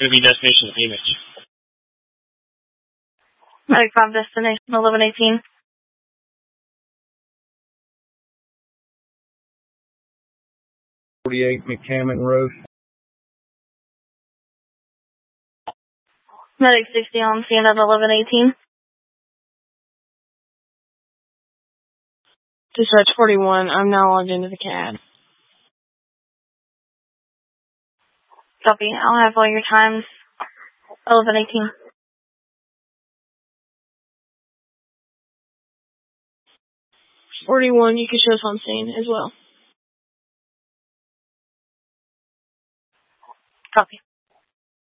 going to be destination image. Medic 5, destination 1118. McCammon Road. Medic 60 on scene at 1118. Dispatch 41, I'm now logged into the CAD. Copy. I'll have all your times. 1118. 41, you can show us on scene as well. Copy.